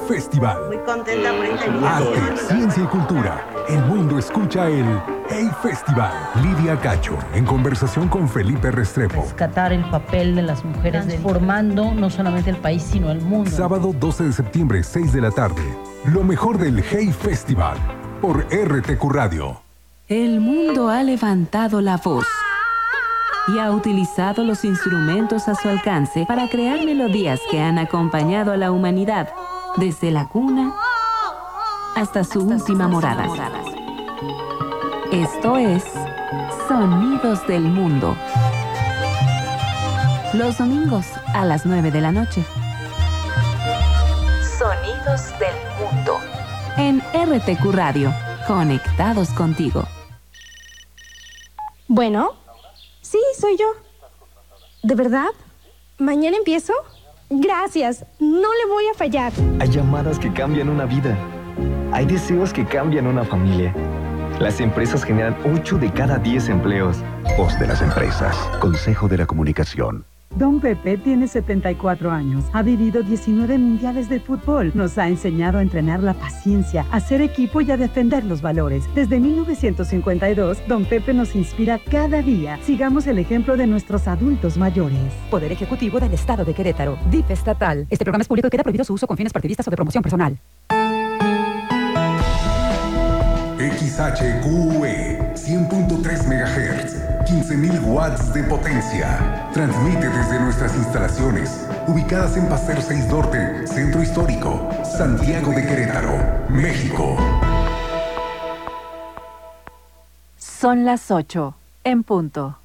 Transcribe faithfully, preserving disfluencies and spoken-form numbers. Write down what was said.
Festival. Muy contenta por esta invitación. Arte, ciencia y cultura. El mundo escucha el Hey Festival. Lidia Cacho, en conversación con Felipe Restrepo. Rescatar el papel de las mujeres, transformando no solamente el país, sino el mundo. Sábado doce de septiembre, seis de la tarde. Lo mejor del Hey Festival. Por R T Q Radio. El mundo ha levantado la voz y ha utilizado los instrumentos a su alcance para crear melodías que han acompañado a la humanidad desde la cuna hasta su hasta última morada. Moradas. Esto es Sonidos del Mundo. Los domingos a las nueve de la noche. Sonidos del Mundo. En R T Q Radio. Conectados contigo. Bueno, sí, soy yo. ¿De verdad? ¿Mañana empiezo? Gracias, no le voy a fallar. Hay llamadas que cambian una vida. Hay deseos que cambian una familia. Las empresas generan ocho de cada diez empleos. Voz de las empresas. Consejo de la Comunicación. Don Pepe tiene setenta y cuatro años. Ha vivido diecinueve mundiales de fútbol. Nos ha enseñado a entrenar la paciencia, a ser equipo y a defender los valores. Desde mil novecientos cincuenta y dos, Don Pepe nos inspira cada día. Sigamos el ejemplo de nuestros adultos mayores. Poder Ejecutivo del Estado de Querétaro. D I F estatal. Este programa es público y queda prohibido su uso con fines partidistas o de promoción personal. X H Q E cien punto tres megahertz, quince mil watts de potencia. Transmite desde nuestras instalaciones, ubicadas en Paseo seis Norte, Centro Histórico, Santiago de Querétaro, México. Son las ocho, en punto.